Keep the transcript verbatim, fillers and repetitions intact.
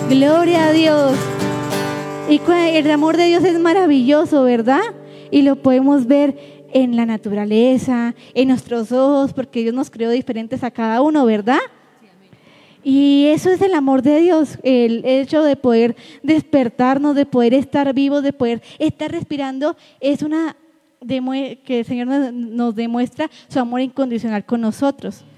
Gloria a Dios. Y el amor de Dios es maravilloso, ¿verdad? Y lo podemos ver en la naturaleza, en nuestros ojos, porque Dios nos creó diferentes a cada uno, ¿verdad? Y eso es el amor de Dios, el hecho de poder despertarnos, de poder estar vivos, de poder estar respirando, es una que el Señor nos demuestra su amor incondicional con nosotros.